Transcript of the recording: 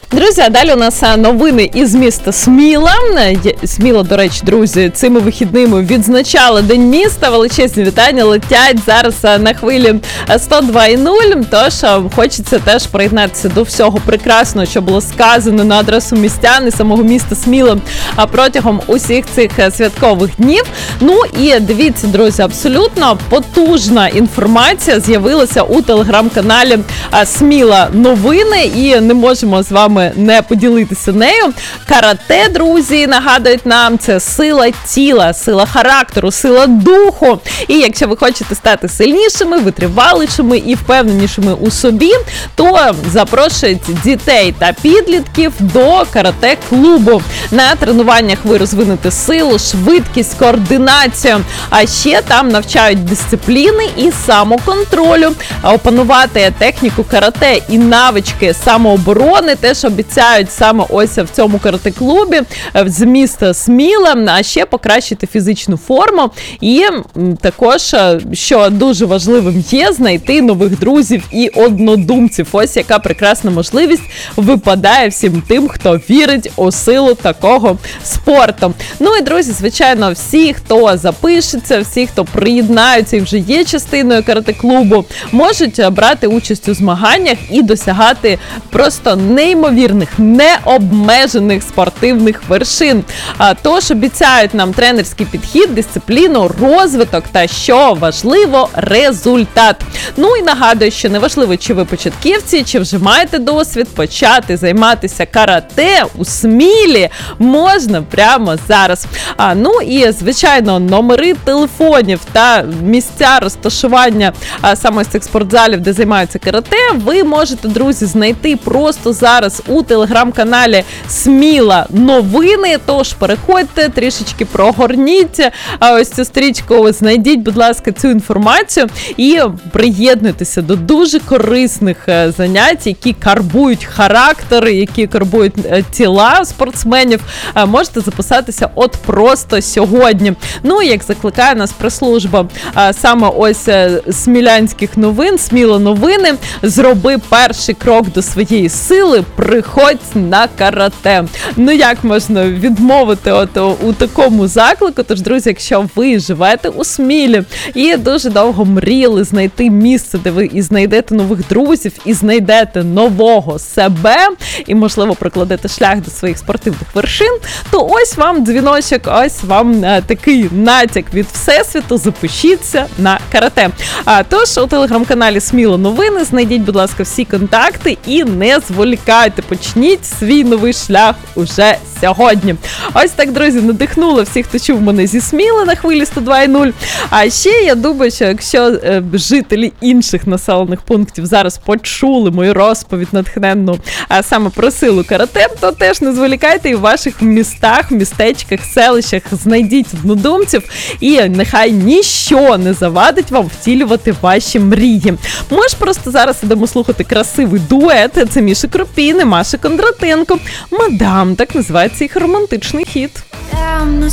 Друзі, а далі у нас новини із міста Сміла. Сміла, до речі, друзі, цими вихідними відзначали День міста. Величезні вітання летять зараз на хвилі 102.0. Тож хочеться теж приєднатися до всього прекрасного, що було сказано на адресу містян і самого міста Сміла протягом усіх цих святкових днів. Ну і дивіться, друзі, абсолютно потужна інформація з'явилася у телеграм-каналі Сміла Новини, і не можемо з вами не поділитися нею. Карате, друзі, нагадують нам, це сила тіла, сила характеру, сила духу. І якщо ви хочете стати сильнішими, витривалішими і впевненішими у собі, то запрошують дітей та підлітків до карате-клубу. На тренуваннях ви розвинете силу, швидкість, координацію, а ще там навчають дисципліни і самоконтролю. Опанувати техніку карате і навички самооборони теж обіцяють саме ось в цьому карате-клубі з міста Сміла, а ще покращити фізичну форму і також, що дуже важливим є, знайти нових друзів і однодумців. Ось яка прекрасна можливість випадає всім тим, хто вірить у силу такого спорту. Ну і, друзі, звичайно, всі, хто запишеться, всі, хто приєднаються і вже є частиною карате-клубу, можуть брати участь у змаганнях і досягати просто неймовірних, необмежених спортивних вершин. Тож обіцяють нам тренерський підхід, дисципліну, розвиток та, що важливо, результат. Ну і нагадую, що неважливо, чи ви початківці, чи вже маєте досвід, почати займатися карате у Смілі можна прямо зараз. Ну і, звичайно, номери телефонів та місця розташування саме з цих спортзалів, де займаються карате, ви можете, друзі, знайти просто зараз у телеграм-каналі Сміла Новини. Тож переходьте, трішечки прогорніть ось цю стрічку, знайдіть, будь ласка, цю інформацію і приєднуйтеся до дуже корисних занять, які карбують характери, які карбують тіла спортсменів. Можете записатися от просто сьогодні. Ну і як закликає нас прес-служба саме ось смілянських новин, Сміла Новини, зроби перший крок до своєї сили, приходь на карате. Ну як можна відмовити у такому заклику? Тож, друзі, якщо ви живете у Смілі і дуже довго мріяли знайти місце, де ви і знайдете нових друзів, і знайдете нового себе, і, можливо, прокладете шлях до своїх спортивних вершин, то ось вам дзвіночок, ось вам такий натяк від Всесвіту, запишіться на карате. Тож у телеграм-каналі Сміла Новини знайдіть, будь ласка, всі контакти і не зволікайте, почніть свій новий шлях уже сьогодні. Ось так, друзі, надихнула всіх, хто чув мене зі Сміли на хвилі 102.0. А ще я думаю, що якщо жителі інших населених пунктів зараз почули мою розповідь натхненну саме про силу карате, то теж не зволікайте і в ваших містах, містечках, селищах знайдіть однодумців, і нехай ніщо не завадить вам втілювати ваші мрії. Ми ж просто зараз ідемо слухати красивий дует. Це Міша Кропін і Маша Кондратенко. «Мадам», так називається їх романтичний хіт.